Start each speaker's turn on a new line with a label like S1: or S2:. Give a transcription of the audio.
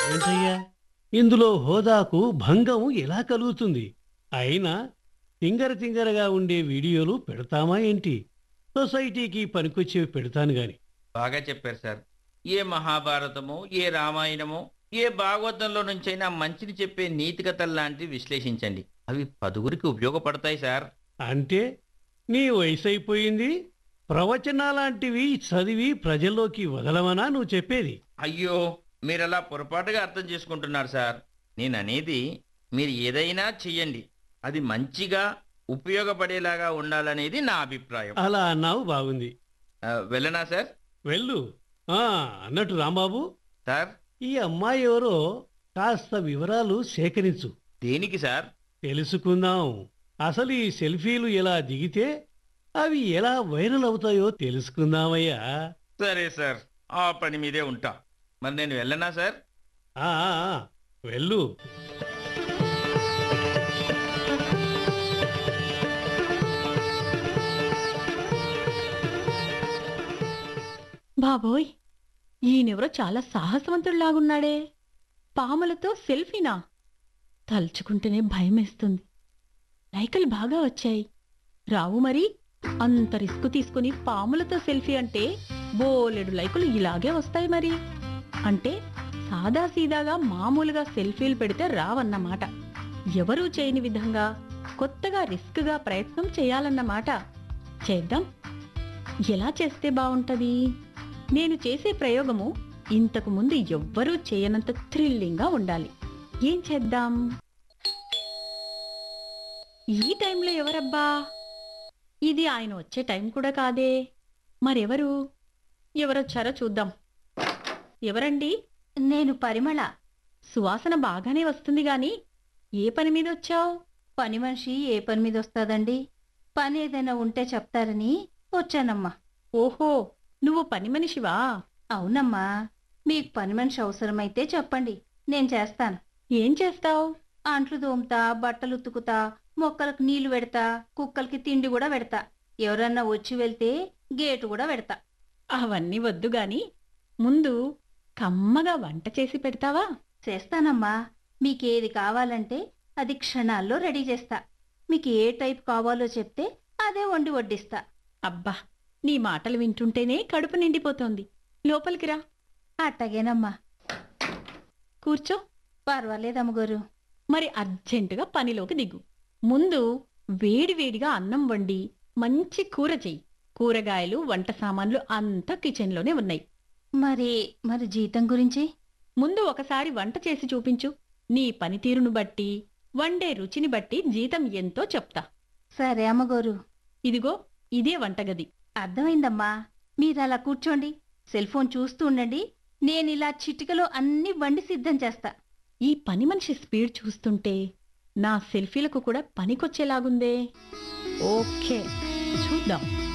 S1: ఏంటయ్యా ఇందులో హోదాకు భంగం ఎలా కలుగుతుంది? అయినా తింగరగా ఉండే వీడియోలు పెడతామా ఏంటి? సొసైటీకి పనికొచ్చేవి పెడతాను గాని.
S2: బాగా చెప్పారు సార్. ఏ మహాభారతమో, ఏ రామాయణమో, ఏ భాగవతంలో నుంచైనా మంచిని చెప్పే నీతి కథల్లాంటివి విశ్లేషించండి. అవి పదుగురికి ఉపయోగపడతాయి సార్.
S1: అంటే నీ వయసు అయిపోయింది, ప్రవచనాలాంటివి చదివి ప్రజల్లోకి వదలమనా నువ్వు చెప్పేది?
S2: అయ్యో! మీరలా పొరపాటుగా అర్థం చేసుకుంటున్నారు సార్. నేననేది మీరు ఏదైనా చెయ్యండి. అది మంచిగా, ఉపయోగపడేలాగా ఉండాలనేది నా అభిప్రాయం.
S1: అలా అన్నావు, బాగుంది.
S2: వెళ్ళనా సార్?
S1: వెళ్ళు. ఆ అన్నట్టు రాంబాబు,
S2: సార్?
S1: ఈ అమ్మాయి ఎవరో కాస్త వివరాలు సేకరించు.
S2: దేనికి సార్?
S1: తెలుసుకుందాం. అసలు ఈ సెల్ఫీలు ఎలా దిగితే అవి ఎలా వైరల్ అవుతాయో తెలుసుకుందామయ్యా.
S2: సరే సార్. ఆ పని మీదే ఉంటా. మరి నేను వెళ్ళనా సార్?
S1: ఆ ఆ, ఆ, వెళ్ళు.
S3: బాబోయ్! ఈయనెవరో చాలా సాహసవంతుడిలాగున్నాడే. పాములతో సెల్ఫీనా? తలుచుకుంటేనే భయమేస్తుంది. లైకులు బాగా వచ్చాయి. రావు మరి? అంత రిస్క్ తీసుకుని పాములతో సెల్ఫీ అంటే బోలెడు లైకులు ఇలాగే వస్తాయి మరి. అంటే సాదాసీదాగా మామూలుగా సెల్ఫీలు పెడితే రావన్నమాట. ఎవరూ చేయని విధంగా కొత్తగా రిస్క్గా ప్రయత్నం చేయాలన్నమాట. చేద్దాం. ఎలా చేస్తే బావుంటది? నేను చేసే ప్రయోగము ఇంతకు ముందు ఎవ్వరూ చేయనంత థ్రిల్లింగ్గా ఉండాలి. ఏం చేద్దాం? ఈ టైంలో ఎవరబ్బా? ఇది ఆయన వచ్చే టైం కూడా కాదే. మరెవరు? ఎవరొచ్చారో చూద్దాం. ఎవరండి?
S4: నేను పరిమళ.
S3: సువాసన బాగానే వస్తుంది గాని ఏ పని మీద వచ్చావు?
S4: పని మనిషి ఏ పని మీద వస్తాదండి? పని ఏదైనా ఉంటే చెప్తారని వచ్చానమ్మా.
S3: ఓహో, నువ్వు పని మనిషివా?
S4: అవునమ్మా. మీకు పని మనిషి అవసరమైతే చెప్పండి, నేను చేస్తాను.
S3: ఏం చేస్తావు?
S4: అంట్లు తోముతా, బట్టలు ఉతుకుతా, మొక్కలకు నీళ్లు పెడతా, కుక్కలకి తిండి కూడా పెడతా. ఎవరన్నా వచ్చి వెళ్తే గేటు కూడా పెడతా.
S3: అవన్నీ వద్దు గాని ముందు కమ్మగా వంట చేసి పెడతావా?
S4: చేస్తానమ్మా. మీకేది కావాలంటే అది క్షణాల్లో రెడీ చేస్తా. మీకు ఏ టైప్ కావాలో చెప్తే అదే వండి వడ్డిస్తా.
S3: అబ్బా, నీ మాటలు వింటుంటేనే కడుపు నిండిపోతోంది. లోపలికి రా.
S4: అట్టగేనమ్మా.
S3: కూర్చో.
S4: పర్వాలేదమ్మగారు.
S3: మరి అర్జెంటుగా పనిలోకి దిగు. ముందు వేడివేడిగా అన్నం వండి మంచి కూర చెయ్యి. కూరగాయలు, వంట సామాన్లు అంతా కిచెన్లోనే ఉన్నాయి.
S4: మరి మరి జీతం గురించి?
S3: ముందు ఒకసారి వంట చేసి చూపించు. నీ పనితీరును బట్టి, వండే రుచిని బట్టి జీతం ఎంతో చెప్తా.
S4: సరే అమ్మగారు.
S3: ఇదిగో ఇదే వంటగది.
S4: అర్థమైందమ్మా. మీరలా కూర్చోండి, సెల్ ఫోన్ చూస్తూ ఉండండి. నేనిలా చిటికలో అన్ని వండి సిద్ధం చేస్తా.
S3: ఈ పని మనిషి స్పీడ్ చూస్తుంటే నా సెల్ఫీలకు కూడా పనికొచ్చేలాగుందే. ఓకే, చూద్దాం.